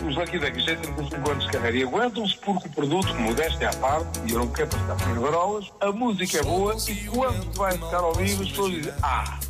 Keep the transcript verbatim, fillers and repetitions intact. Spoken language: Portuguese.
os Lucky Duck já têm trinta e cinco anos de carreira e aguentam-se porque o produto, modéstia à parte, e eu não quero passar por garolas, a música é boa e quando vai ficar ao vivo as pessoas dizem, ah,